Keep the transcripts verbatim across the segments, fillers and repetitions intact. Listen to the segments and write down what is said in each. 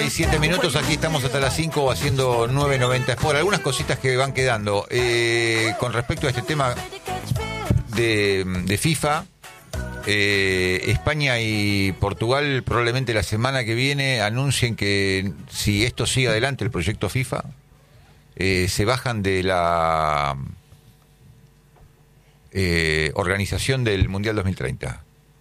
y siete minutos, aquí estamos hasta las cinco haciendo nueve noventa Sport. Algunas cositas que van quedando. Eh, con respecto a este tema de, de FIFA, eh, España y Portugal probablemente la semana que viene anuncien que si esto sigue adelante, el proyecto FIFA, eh, se bajan de la eh, organización del Mundial dos mil treinta.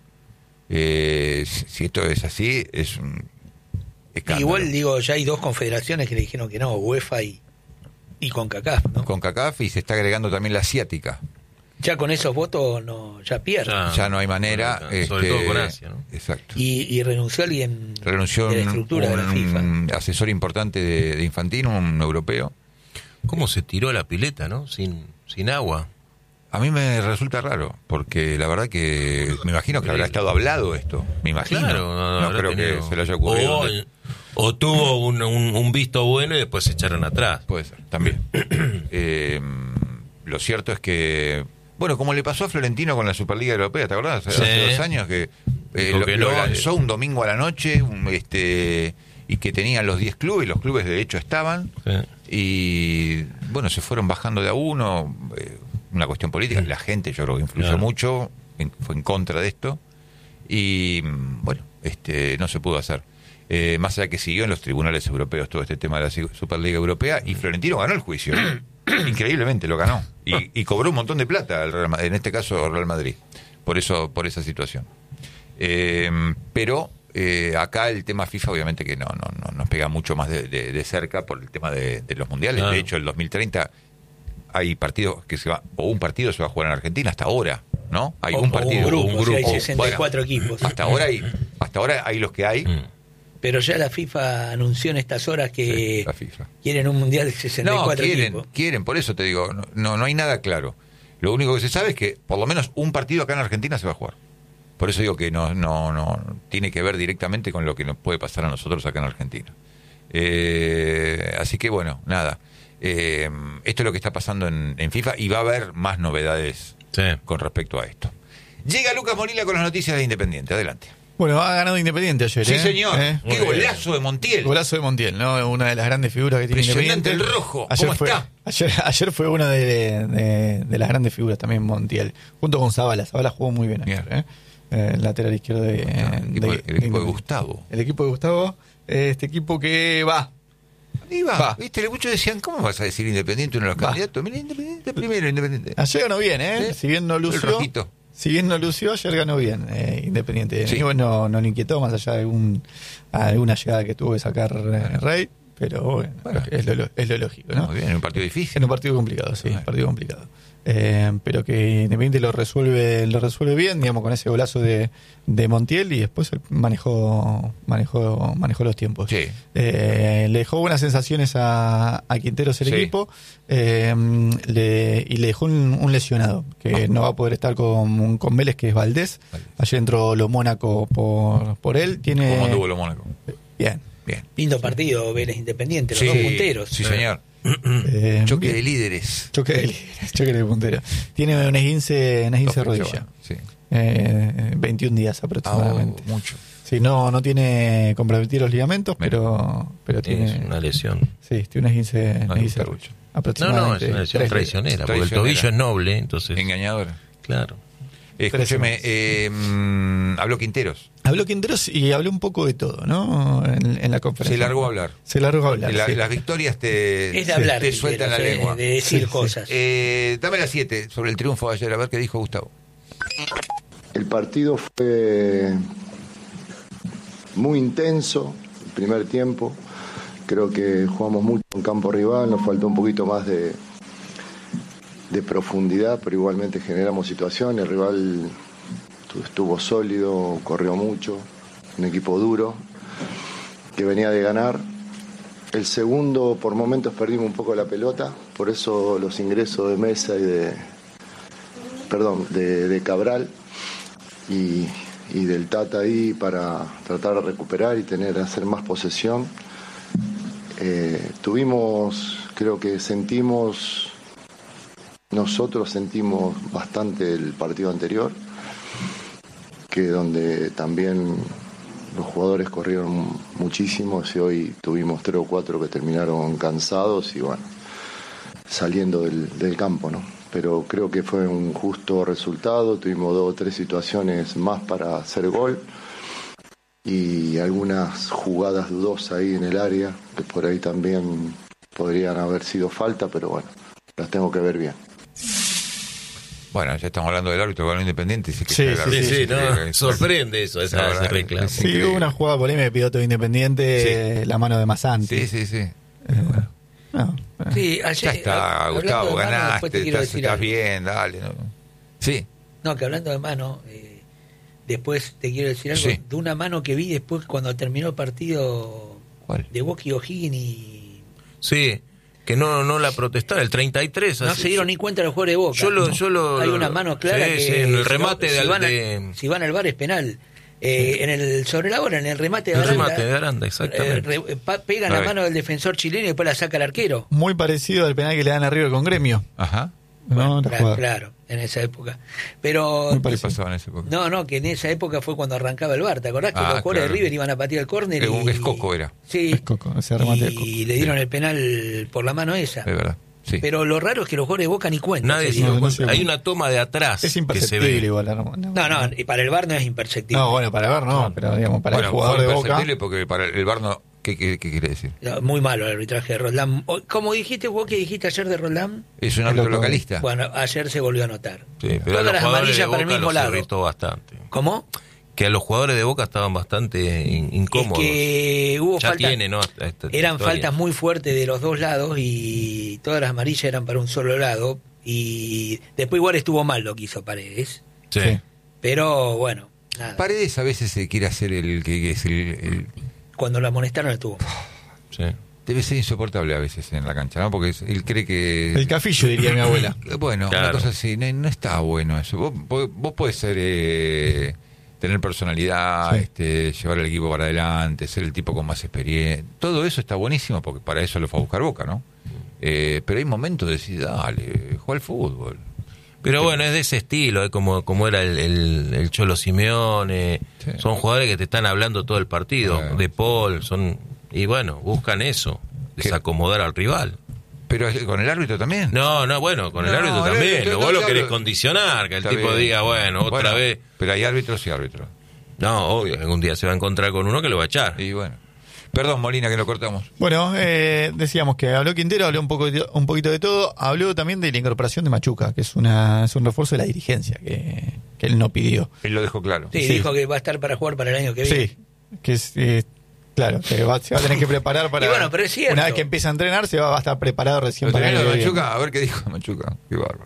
Eh, si esto es así, es un escándalo. Igual, digo, ya hay dos confederaciones que le dijeron que no, UEFA y, y CONCACAF, ¿no? CONCACAF, y se está agregando también la asiática. Ya con esos votos no, ya pierde. Ya, ya no hay manera. Bueno, este, sobre todo con Asia, ¿no? Exacto. Y, y renunció alguien Renunció de la un, estructura un, de la FIFA. un asesor importante de, de Infantino, un europeo. ¿Cómo se tiró la pileta, no? Sin, sin agua. A mí me resulta raro, porque la verdad que me imagino que habrá estado hablado esto. Me imagino. Claro, no, no habrá creo tenido- que se le haya ocurrido. O, o tuvo un, un, un visto bueno y después se echaron atrás. Puede ser, también. eh, lo cierto es que, bueno, como le pasó a Florentino con la Superliga Europea, ¿te acordás? Hace Sí. dos años que, eh, Dijo lo, que lo no, lanzó eh. un domingo a la noche, un, este y que tenían los diez clubes, los clubes de hecho estaban, Sí. y bueno, se fueron bajando de a uno, eh, una cuestión política, la gente yo creo que influyó Claro. mucho, en- fue en contra de esto, y bueno, este no se pudo hacer. Eh, más allá que siguió en los tribunales europeos todo este tema de la Superliga Europea, y Florentino ganó el juicio, increíblemente lo ganó, y, y cobró un montón de plata al Real Ma- en este caso Real Madrid, por eso, por esa situación. Eh, pero eh, acá el tema FIFA obviamente que no, no, no nos pega mucho más de, de, de cerca por el tema de, de los mundiales. Claro. De hecho, el dos mil treinta hay partidos que se va, o un partido se va a jugar en Argentina hasta ahora, ¿no? Hay O- un o partido, un grupo, un o sea, grupo. hay sesenta y cuatro Bueno, equipos. Hasta ahora hay, hasta ahora hay los que hay. Mm. Pero ya la FIFA anunció en estas horas que Sí, la FIFA. quieren un mundial de sesenta y No, cuatro quieren, equipos. quieren, por eso te digo, no, no, no hay nada claro. Lo único que se sabe es que por lo menos un partido acá en Argentina se va a jugar. Por eso digo que no, no, no tiene que ver directamente con lo que nos puede pasar a nosotros acá en Argentina. Eh, así que bueno, nada. Eh, esto es lo que está pasando en, en FIFA y va a haber más novedades Sí. con respecto a esto. Llega Lucas Molina con las noticias de Independiente. Adelante. Bueno, ha ganado Independiente ayer. Sí, ¿eh? señor. ¿Eh? Qué golazo de Montiel. Golazo de Montiel, ¿no? Una de las grandes figuras que tiene Impresionante Independiente. el rojo. Ayer ¿Cómo fue, está? Ayer, ayer fue una de, de, de las grandes figuras también Montiel, junto con Zabala. Zabala jugó muy bien ayer, Bien. ¿eh? Eh, el lateral izquierdo de, el equipo, de- el equipo de de- Gustavo. El equipo de Gustavo, eh, este equipo que va. Ahí va. Va. ¿Viste? Muchos decían, ¿cómo vas a decir Independiente uno de los Va. candidatos? Mira, Independiente primero, Independiente. Ayer ganó bien, ¿eh? ¿Sí? Si bien no El lució. rojito. Si bien no lució, ayer ganó bien eh, Independiente. Sí. Y bueno, no le inquietó más allá de algún, alguna llegada que tuvo que sacar eh, Rey, pero bueno, Bueno. es, lo, es lo lógico, ¿no? Muy bien, en un partido difícil. En un partido complicado, sí, Bueno. un partido complicado. Eh, pero que Independiente lo resuelve lo resuelve bien, digamos, con ese golazo de, de Montiel, y después él manejó manejó manejó los tiempos. Sí. Eh, le dejó buenas sensaciones a, a Quinteros el Sí. equipo, eh, le- y le dejó un, un lesionado que no va a poder estar con, con Vélez, que es Valdés. Valdés. Ayer entró lo Mónaco por, por él. Tiene ¿Cómo anduvo lo Mónaco? bien. Bien. Lindo partido, Vélez Independiente, los Sí, dos punteros. sí, señor. Eh, Choque bien. de líderes. Choque de líderes, choque de puntero. Tiene un esguince, un esguince de Dos fechas, rodilla. bueno, sí. Eh, veintiún días Ah, aproximadamente. mucho. Sí, no, no tiene comprometidos los ligamentos, Bien. pero, pero tiene. Es una lesión. Sí, tiene un esguince, un No, esguince de no, rodilla. No, no, Aproximadamente. es una lesión tres traicionera, porque el Traicionera. tobillo es noble, entonces. Engañadora. Claro. Eh, Tres escúcheme, semanas. eh, mm, habló Quinteros. Habló Quinteros y habló un poco de todo, ¿no? En, en la conferencia. Se largó a hablar. Se largó a hablar. La- sí. Las victorias te, Es de hablar, te Quinteros, sueltan la eh, lengua. de decir Sí, sí. cosas. Eh, dame las siete sobre el triunfo de ayer, a ver qué dijo Gustavo. El partido fue muy intenso, el primer tiempo. Creo que jugamos mucho en campo rival, nos faltó un poquito más de, de profundidad, pero igualmente generamos situaciones. El rival estuvo sólido, corrió mucho, un equipo duro que venía de ganar. El segundo, por momentos perdimos un poco la pelota, por eso los ingresos de Mesa y de, perdón, de, de Cabral y, y del Tata ahí para tratar de recuperar y tener, hacer más posesión. Eh, tuvimos, creo que sentimos, nosotros sentimos bastante el partido anterior, que donde también los jugadores corrieron muchísimos y hoy tuvimos tres o cuatro que terminaron cansados y bueno, saliendo del, del campo, ¿no? Pero creo que fue un justo resultado, tuvimos dos o tres situaciones más para hacer gol y algunas jugadas dudosas ahí en el área, que por ahí también podrían haber sido falta, pero bueno, las tengo que ver bien. Bueno, ya estamos hablando del árbitro con Independiente. Sí, que Sí, el sí, árbitro, Sí, sí, que- no, que- sorprende eso, esa, La ese verdad, reclamo. es Sí, increíble. hubo una jugada polémica de piloto Independiente, eh, la mano de Masanti. Sí, sí, sí. Eh, no, eh. Sí, Ya ayer, está, hablando Gustavo, de mano, ganaste, después te quiero estás, decir estás algo. bien, dale. No. Sí, No, que hablando de mano, eh, después te quiero decir algo, Sí. de una mano que vi después cuando terminó el partido ¿cuál? de Boca y O'Higgins y Sí, que no no la protestaron, el treinta y tres. no así- se dieron ni cuenta los jugadores de Boca. Yo lo- No. yo lo- Hay lo- una mano clara sí, que sí, en el si remate no- de- si, van a- de- si van al bar es penal. Eh, en el sobre la hora, en el remate de El Aranda, remate de Aranda, exactamente. eh, re- pa- pegan la Right. mano del defensor chileno y después la saca el arquero. Muy parecido al penal que le dan arriba con Gremio. Ajá. ¿No? Bueno, La claro, jugada. claro, en esa época. Pero Muy ¿Qué parecido. pasaba en ese época? no, no, que en esa época fue cuando arrancaba el bar. ¿Te acordás que Ah, los jugadores claro. de River iban a patear el córner? Eh, un y Escoco era. Sí. Es Coco, ese remate de y Coco. le dieron el penal por la mano esa. Es verdad. Sí. Pero lo raro es que los jugadores de Boca ni cuenta. Nadie se se dieron dio no cuenta. se- Hay una toma de atrás Es que se imperceptible ve. igual. No, No, no, y para el bar no es imperceptible. No, bueno, para ver no, pero digamos, para bueno, el jugador fue de Boca. imperceptible porque para el bar no. ¿Qué, qué, qué quiere decir? No, muy malo el arbitraje de Roldán. O- Como dijiste vos, que dijiste ayer de Roldán, Es un Es árbitro loco. localista. bueno, ayer se volvió a notar. Sí, pero a Todas los las jugadores amarillas de para el Boca mismo los lado. irritó bastante. ¿Cómo? Que a los jugadores de Boca estaban bastante in- incómodos. Es que hubo ya faltas. tiene, ¿no? Esta- esta Eran historia. faltas muy fuertes de los dos lados y todas las amarillas eran para un solo lado. Y después igual estuvo mal lo que hizo Paredes. Sí. Sí. Pero bueno, nada. Paredes a veces se quiere hacer el que, que es el, el- Cuando lo amonestaron estuvo mal. sí. Debe ser insoportable a veces en la cancha, ¿no? Porque es- él cree que... El cafillo, diría mi abuela. Bueno, Claro. una cosa así, no, no está bueno eso. Vos, vos, vos podés ser, eh, tener personalidad, Sí. este, llevar el equipo para adelante, ser el tipo con más experiencia. Todo eso está buenísimo porque para eso lo fue a buscar Boca, ¿no? Eh, pero hay momentos de decir, dale, juega al fútbol. Pero bueno, es de ese estilo, es como, como era el, el, el Cholo Simeone. Sí. Son jugadores que te están hablando todo el partido. Claro. De Paul, son. Y bueno, buscan eso, ¿Qué? desacomodar al rival. Pero es- con el árbitro también. No, no, bueno, con el No, árbitro el también. árbitro, Vos no, lo claro. querés condicionar, que el Está tipo bien. diga, bueno, otra Bueno, vez. Pero hay árbitros y árbitros. No, obvio, algún día se va a encontrar con uno que lo va a echar. Y bueno. Perdón, Molina, que lo cortamos. Bueno, eh, decíamos que habló Quintero, habló un poco de- un poquito de todo, habló también de la incorporación de Machuca, que es una es un refuerzo de la dirigencia que, que él no pidió. Él lo dejó claro. Sí, Sí. dijo que va a estar para jugar para el año que viene. Sí, que es eh, claro, que va- se va a tener que preparar para Y bueno, pero es cierto. una vez que empieza a entrenar se va, va a estar preparado recién Lo para el terminó año de que viene. Machuca, a ver qué dijo Machuca. Qué bárbaro.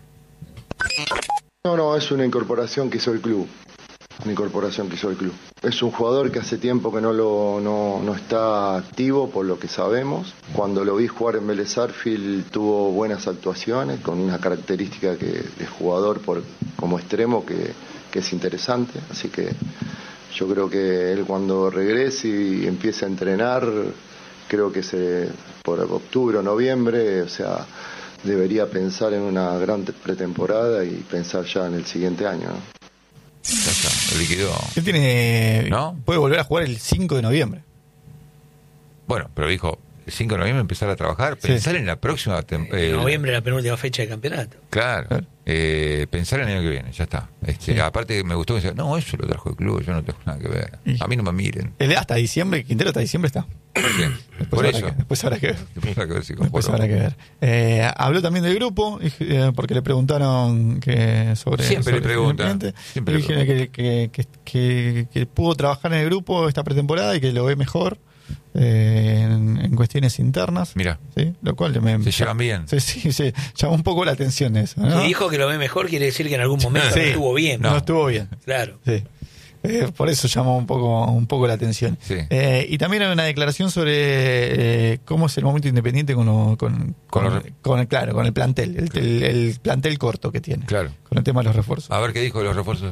No, no, es una incorporación que hizo el club. Una incorporación que hizo el club. Es un jugador que hace tiempo que no lo no, no está activo, por lo que sabemos. Cuando lo vi jugar en Vélez Sarsfield tuvo buenas actuaciones, con una característica que de jugador por como extremo que, que es interesante. Así que yo creo que él cuando regrese y empiece a entrenar, creo que se por octubre o noviembre, o sea, debería pensar en una gran pretemporada y pensar ya en el siguiente año, ¿no? Ya está, lo liquidó. Él tiene ¿No? puede volver a jugar el cinco de noviembre. Bueno, pero dijo, el cinco de noviembre empezar a trabajar, Sí. pensar en la próxima temporada. En noviembre la penúltima fecha de campeonato. Claro, Claro. Eh, pensar en el año que viene, ya está. Este, Sí. Aparte me gustó que decía, no, eso lo trajo el club, yo no tengo nada que ver. Y- A mí no me miren. Él hasta diciembre, Quintero hasta diciembre está. Bien. Después Por habrá eso. que- después habrá que ver. Después habrá que ver si Después incorporó. habrá que ver. Eh, habló también del grupo, eh, porque le preguntaron que sobre. Siempre le sobre preguntan, Independiente. siempre Le le dije que, que, que, que- que pudo trabajar en el grupo esta pretemporada y que lo ve mejor eh, en, en cuestiones internas. Mira, ¿Sí? Lo cual me, se llevan bien. Sí, sí, sí, llamó un poco la atención eso. ¿no? Si dijo que lo ve mejor, quiere decir que en algún momento Sí. no estuvo bien. No, estuvo bien. Claro. Sí. Eh, por eso llamó un poco un poco la atención. Sí. Eh, y también hay una declaración sobre eh, cómo es el momento Independiente con, lo- con, Con con, los- con el, claro, con el plantel, el, el- el plantel corto que tiene, Claro. con el tema de los refuerzos. A ver qué dijo de los refuerzos.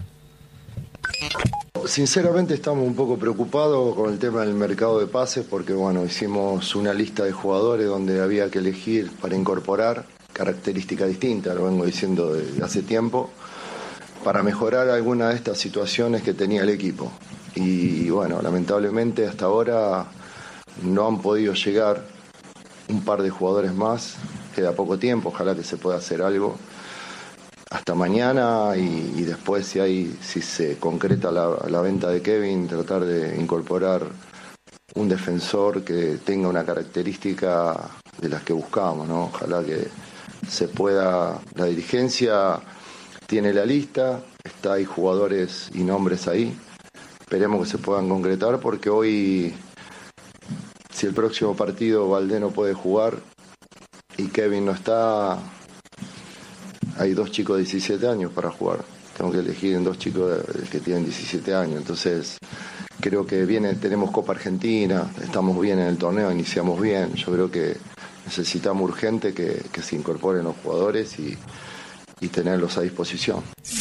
Sinceramente estamos un poco preocupados con el tema del mercado de pases porque bueno, hicimos una lista de jugadores donde había que elegir para incorporar características distintas, lo vengo diciendo desde hace tiempo, para mejorar alguna de estas situaciones que tenía el equipo. y bueno, lamentablemente hasta ahora no han podido llegar un par de jugadores más, queda poco tiempo, ojalá que se pueda hacer algo hasta mañana y, y después si hay si se concreta la, la venta de Kevin, tratar de incorporar un defensor que tenga una característica de las que buscamos, ¿no? Ojalá que se pueda, la dirigencia tiene la lista, está hay jugadores y nombres ahí, esperemos que se puedan concretar porque hoy, si el próximo partido Valdés no puede jugar y Kevin no está, hay dos chicos de diecisiete años para jugar, tengo que elegir en dos chicos que tienen diecisiete años, entonces creo que viene, tenemos Copa Argentina, estamos bien en el torneo, iniciamos bien, yo creo que necesitamos urgente que, que se incorporen los jugadores y, y tenerlos a disposición.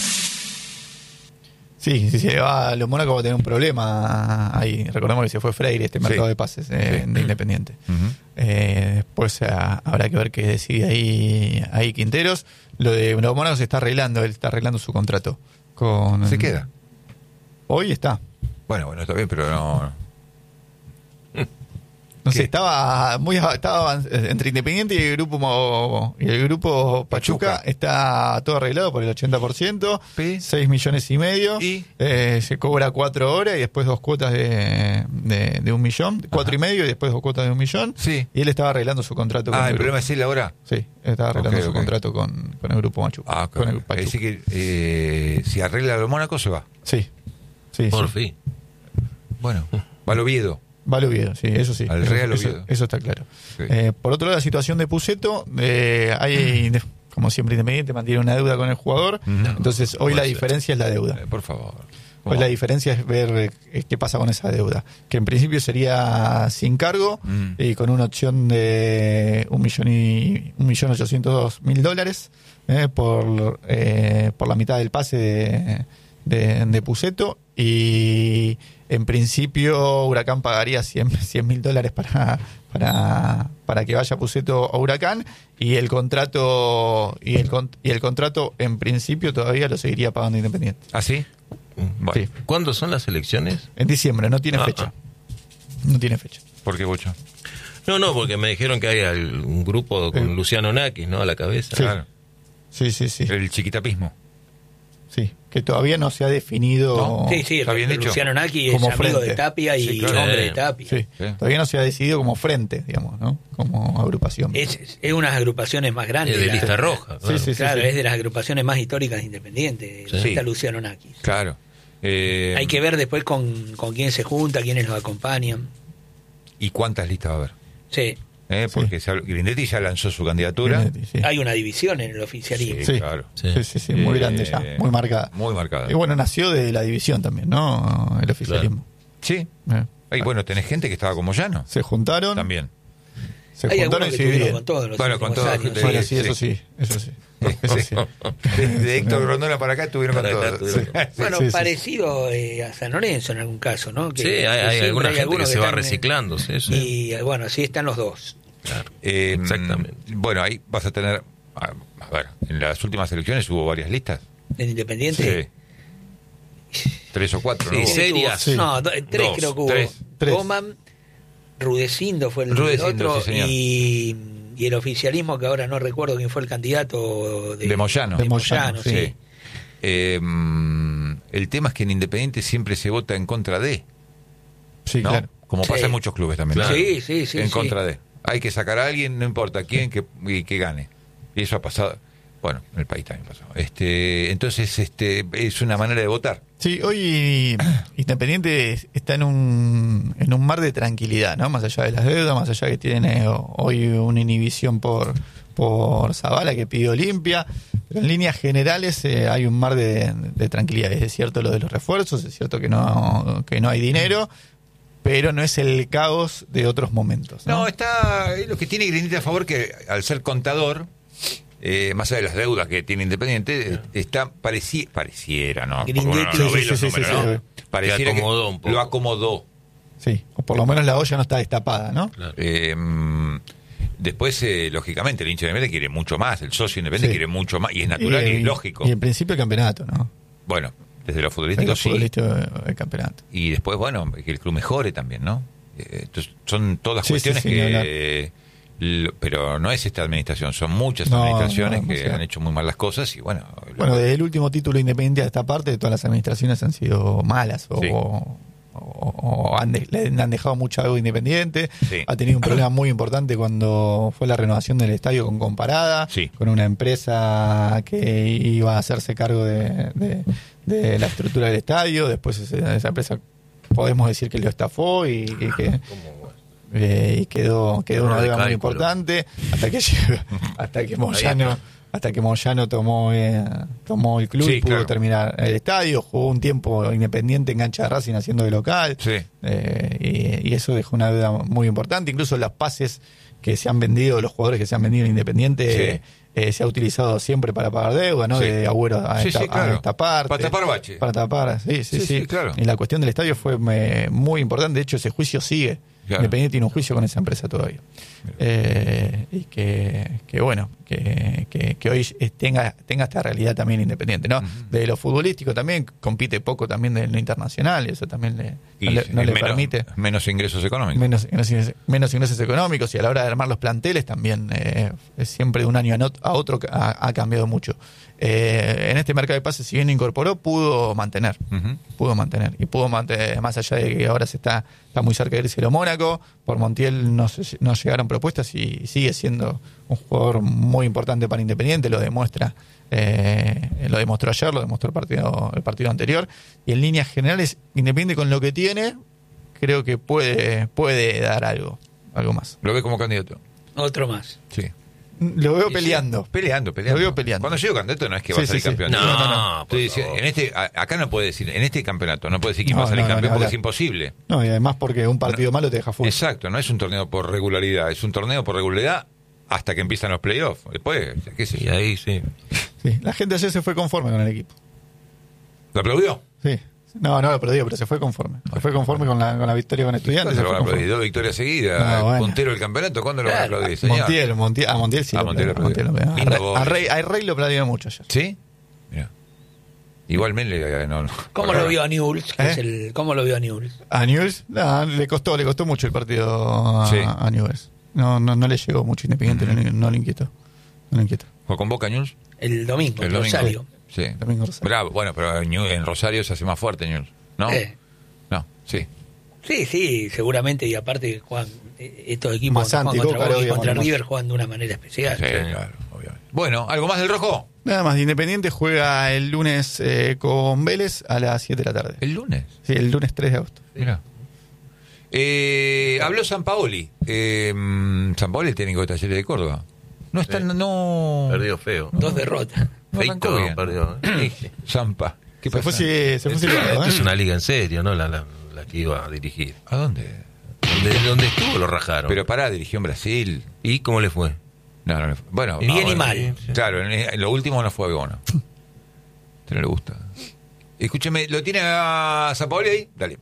Sí, si se va a los Mónacos va a tener un problema ahí. Recordemos que se fue Freire este mercado sí. de pases eh, sí. de Independiente. Uh-huh. Eh, después eh, habrá que ver qué decide ahí, ahí Quinteros. Lo de los Mónacos se está arreglando, él está arreglando su contrato. Con, ¿Se queda? Hoy está. Bueno, bueno, está bien, pero no... No ¿Qué? sé, estaba muy estaba entre Independiente y el grupo y el grupo Pachuca, Pachuca. está todo arreglado por el ochenta por ciento, Sí. seis millones y medio, ¿Y? eh, se cobra cuatro horas y después dos cuotas de, de, de un millón, cuatro Ajá. y medio y después dos cuotas de un millón, Sí. y él estaba arreglando su contrato con Ah, el el grupo. problema es él ahora. Sí, él estaba arreglando Ok, su ok. contrato con, con el grupo Pachuca. Ah, con el claro. Pachuca. Así que eh, si arregla los Mónacos se va. Sí, sí, Por sí. fin. Bueno, va al Oviedo. Va al Oviedo, sí, eso sí. Al eso, Real eso- Oviedo. eso está claro. Sí. Eh, por otro lado, la situación de Pusetto, eh, hay, como siempre, Independiente mantiene una deuda con el jugador. Ujú. Entonces, hoy la diferencia es la deuda. Eh, por favor. Hoy la diferencia es ver eh, qué pasa con esa deuda. Que en principio sería sin cargo Mm. y con una opción de un millón y un millón ochocientos mil dólares eh, por eh, por la mitad del pase de, de, de Pusetto, y en principio Huracán pagaría cien mil dólares para, para, para que vaya Pusetto a Huracán, y el contrato y el, con- y el contrato en principio todavía lo seguiría pagando Independiente. ¿Ah, sí? Bueno. Sí. ¿Cuándo son las elecciones? En diciembre, no tiene Ah, fecha. ah. No tiene fecha. ¿Por qué, Bocha? No, no, porque me dijeron que hay al- un grupo con Eh. Luciano Nakis, ¿no? A la cabeza. Sí. Claro. Sí, sí, sí. El chiquitapismo. Sí, que todavía no se ha definido. No. Sí, sí, Está bien dicho. Luciano Naki es Como amigo frente. de Tapia y Sí, claro. hombre de Sí. Tapia. Sí, Sí. todavía no se ha decidido como frente, digamos, ¿no? Como agrupación. Es, es unas agrupaciones más grandes. Es de la- lista roja. Sí, Claro. sí, sí. Claro, es de las agrupaciones más históricas de Independiente. Sí. Está Luciano Naki. Claro. Eh, Hay que ver después con, con quién se junta, quiénes los acompañan. ¿Y cuántas listas va a haber? Sí, Eh, porque se habla- Grindetti ya lanzó su candidatura. Grindetti, sí. hay una división en el oficialismo. Sí, Sí. claro. Sí. Sí, sí, sí, muy Eh, grande ya, muy marcada. Muy marcada. Y bueno, nació de la división también, ¿no? El oficialismo. Sí. Eh. Y bueno, tenés gente que estaba como Llano. Se juntaron, También. se Hay juntaron algunos y que se tuvieron dividieron. con todos los Bueno, con últimos todos, años. de- Bueno, Sí, sí, eso sí. sí, eso sí. Eso sí. De, de Héctor Rondona para acá estuvieron con Para acá todos. estuvieron. Bueno, Sí, sí, parecido eh, a San Lorenzo en algún caso, ¿no? Que- Sí, hay, que hay siempre alguna hay gente algunos que se va están, eh, reciclando. Sí, sí. Y eh, bueno, así están los dos. Claro. Eh, Exactamente. Bueno, ahí vas a tener. A, a ver, en las últimas elecciones hubo varias listas. En Independiente. Sí. Tres o cuatro, Sí, ¿no? sí. serias. Sí. No, do- tres Dos, creo que hubo. tres. Tres. Goman, Rudecindo fue el Rudecindo, otro sí, señor. y, y el oficialismo, que ahora no recuerdo quién fue el candidato de, De Moyano. de De Moyano, Moyano, sí. sí. Sí. Eh, mm, el tema es que en Independiente siempre se vota en contra de, Sí, ¿no? claro. Como pasa Sí. en muchos clubes también. Claro. Sí, sí, sí. en sí. contra de. Hay que sacar a alguien, no importa quién, que, y que gane. Y eso ha pasado. Bueno, en el país también pasó. Este, entonces, este, es una manera de votar. Sí, hoy Independiente está en un, en un mar de tranquilidad, ¿no? Más allá de las deudas, más allá que tiene hoy una inhibición por, por Zavala que pidió limpia, pero en líneas generales eh, hay un mar de, de tranquilidad. Es cierto lo de los refuerzos, es cierto que no, que no hay dinero, pero no es el caos de otros momentos, ¿no? No, está. Lo que tiene Grindetti a favor, que al ser contador, eh, más allá de las deudas que tiene Independiente, está pareci, pareciera, ¿no? Porque uno Grindetti- no ve Sí, los sí, sí, números, sí, ¿no? sí. Pareciera Lo acomodó que un poco. lo acomodó. Sí, o por lo menos la olla no está destapada, ¿no? Claro. Eh, después, eh, lógicamente, el hincha de Independiente quiere mucho más, el socio Independiente Sí. quiere mucho más, y es natural y, es lógico. Y en principio el campeonato, ¿no? Bueno, Desde lo futbolístico, sí. El campeonato. Y después, bueno, que el club mejore también, ¿no? Eh, entonces, son todas Sí, cuestiones sí, sí, que... Lo, pero no es esta administración, son muchas No, administraciones no, que o sea, han hecho muy mal las cosas y bueno... Bueno, lo, desde el último título independiente de esta parte, todas las administraciones han sido malas o, Sí. o, o han, de- le han dejado mucho algo Independiente. Sí. Ha tenido un problema muy importante cuando fue la renovación del estadio con Comparada, Sí. con una empresa que iba a hacerse cargo de, de- de la estructura del estadio. Después esa, esa empresa podemos decir que lo estafó y que... que Eh, y quedó quedó Error una de deuda muy cálculo. importante hasta que llegó- hasta que Moyano hasta que Moyano tomó eh, tomó el club Sí, y pudo claro. terminar el estadio, jugó un tiempo Independiente en cancha de Racing haciendo de local. Sí. Eh, y, y eso dejó una deuda muy importante. Incluso los pases que se han vendido, los jugadores que se han vendido en Independiente, Sí. eh, eh, se ha utilizado siempre para pagar deuda, ¿no? Sí. De Agüero a, Sí, esta, sí, claro. a esta parte. Para tapar bache. Para tapar, sí, sí, Sí, sí. sí, claro. Y la cuestión del estadio fue eh, muy importante. De hecho, ese juicio sigue. Claro. Independiente tiene un juicio con esa empresa todavía. Eh, y que, que bueno, que, que, que hoy tenga, tenga esta realidad también Independiente, ¿no? Ujú. De lo futbolístico también, compite poco también de lo internacional, y eso también le, y no le, no es le menos, permite. menos ingresos económicos. Menos, menos, ingresos- menos ingresos económicos, y a la hora de armar los planteles también eh, es siempre de un año a, not- a otro ha, ha cambiado mucho. Eh, en este mercado de pases, si bien incorporó, pudo mantener. Ujú. Pudo mantener. Y pudo mantener, más allá de que ahora se está, está muy cerca de irse a Mónaco. Por Montiel no, se- no llegaron propuestas y sigue siendo un jugador muy importante para Independiente. Lo demuestra, eh, lo demostró ayer, lo demostró el partido, el partido anterior. Y en líneas generales, Independiente con lo que tiene, creo que puede, puede dar algo, algo más. Lo ve como candidato. Otro más. Sí. Lo veo Y peleando. sí, peleando, peleando. Lo veo peleando. Cuando llego candidato no es que va Sí, a salir sí, sí. campeón. No, No, no, no, por Estoy diciendo, favor. en este, a- acá no puede decir, en este campeonato, no puede decir quién No, va a salir no, no, campeón ni porque hablar. es imposible. No, y además porque un partido malo te deja fuera. Exacto, no es un torneo por regularidad, es un torneo por regularidad hasta que empiezan los playoffs. Después, qué sé Y yo. ahí sí. Sí, la gente ayer se fue conforme con el equipo. ¿Lo aplaudió? Sí. No, no lo perdió, pero se fue conforme. Se fue conforme con la, con la victoria con Estudiantes. ¿Cuándo se lo fue van a aplaudir? conforme. Dos victorias seguidas, Ah, bueno. puntero del campeonato, ¿cuándo lo van a Claro. aplaudir, señor? Montiel, Montiel, a Montiel sí. A lo Montiel aplaudió, lo aplaudió. Montiel lo aplaudió. Lindo A Rey- gol. a Rey, a Rey lo aplaudió mucho ayer. ¿Sí? Mira. Igualmente le no, no. ¿Cómo Por lo ahora. vio a Newell's? que ¿Eh? es el- ¿Cómo lo vio a Newell's? A Newell's, no, le costó, le costó mucho el partido a, Sí. a Newell's. No, no, no le llegó mucho Independiente, no, le- no le inquietó. No le inquietó. ¿Fue con Boca News? El domingo, El el domingo. Rosario. Sí. Domingo Rosario. Bravo, bueno, pero en Ñu- en Rosario se hace más fuerte News, ¿no? Eh, No, sí. Sí, sí, seguramente, y aparte juegan eh, estos equipos Masanti, juegan contra Coca, Boca y Rodia, contra Montemar. River juegan de una manera especial. Sí, claro, obviamente. Bueno, ¿algo más del rojo? Nada más, Independiente juega el lunes eh, con Vélez a las siete de la tarde. El lunes. Sí, el lunes tres de agosto. Mira. Eh, habló Sampaoli. Eh, Sampaoli, el técnico de Talleres de Córdoba. No está, Sí. no. Perdió feo. Dos derrotas. No arrancó Feito bien. perdió. ¿eh? Zampa. ¿Qué Se pasa? fue, si- se fue silbado, Esto ¿eh? es una liga en serio, ¿no? La, la, la que iba a dirigir. ¿A dónde? Donde, donde estuvo lo rajaron. Pero pará, dirigió en Brasil. ¿Y cómo le fue? No, no, le fue. Bueno, Bien y ahora- mal. Claro, en, en lo último no fue bueno. A usted no le gusta. Escúcheme, ¿lo tiene a Sampaoli ahí? Dale.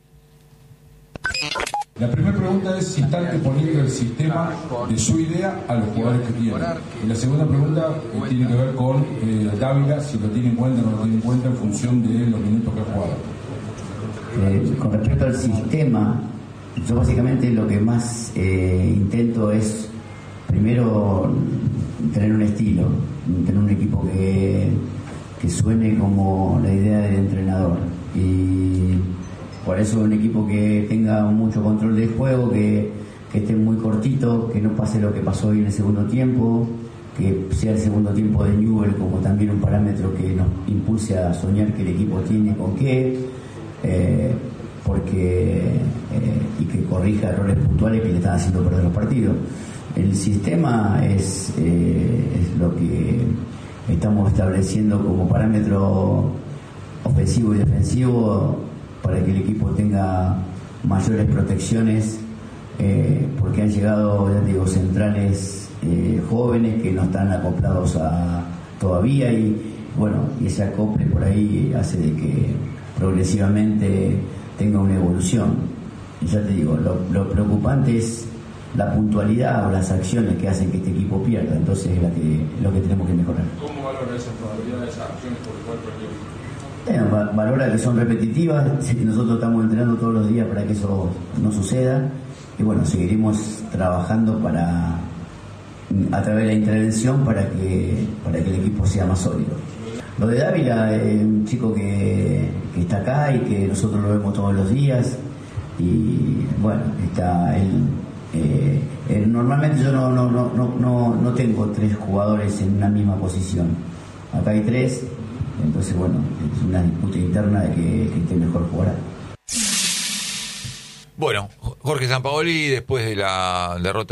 La primera pregunta es si están exponiendo el sistema de su idea a los jugadores que tienen. Y la segunda pregunta eh, tiene que ver con eh, Dávila, si lo tiene en cuenta o no lo tiene en cuenta en función de los minutos que ha jugado. Eh, con respecto al sistema, yo básicamente lo que más eh, intento es primero tener un estilo, tener un equipo que, que suene como la idea del entrenador. Y por eso un equipo que tenga mucho control del juego, que, que esté muy cortito, que no pase lo que pasó hoy en el segundo tiempo, que sea el segundo tiempo de Newell como también un parámetro que nos impulse a soñar que el equipo tiene con qué, eh, porque eh, y que corrija errores puntuales que le están haciendo perder los partidos. El sistema es, eh, es lo que estamos estableciendo como parámetro ofensivo y defensivo para que el equipo tenga mayores protecciones, eh, porque han llegado, ya digo, centrales eh, jóvenes que no están acoplados a todavía, y bueno, y ese acople por ahí hace de que progresivamente tenga una evolución. Y ya te digo, lo, lo preocupante es la puntualidad o las acciones que hacen que este equipo pierda, entonces es la que, lo que tenemos que mejorar. ¿Cómo valora esas probabilidades, esas acciones por el cual perdió? Eh, valora que son repetitivas, nosotros estamos entrenando todos los días para que eso no suceda y bueno, seguiremos trabajando para a través de la intervención para que para que el equipo sea más sólido. Lo de Dávila es un chico que, que está acá y que nosotros lo vemos todos los días y bueno, está él, eh, eh, normalmente yo no, no, no, no, no, no tengo tres jugadores en una misma posición, acá hay tres. Entonces, bueno, es una disputa interna de que, que esté mejor jugar. Bueno, Jorge Sampaoli, después de la derrota